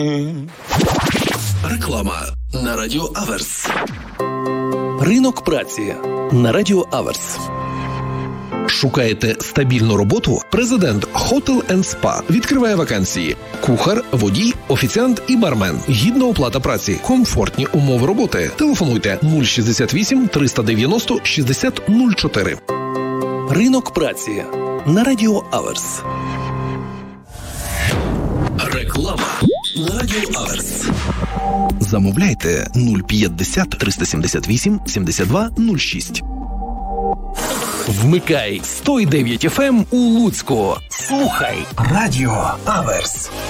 Реклама на Радіо Аверс. Ринок праці на Радіо Аверс. Шукаєте стабільну роботу? Президент Hotel & Spa відкриває вакансії. Кухар, водій, офіціант і бармен. Гідна оплата праці. Комфортні умови роботи. Телефонуйте 068 390 60 04. Ринок праці на Радіо Аверс. Реклама на Радіо Аверс. Замовляйте 050 378 72 06. Вмикай 109 FM у Луцьку. Слухай Радіо Аверс.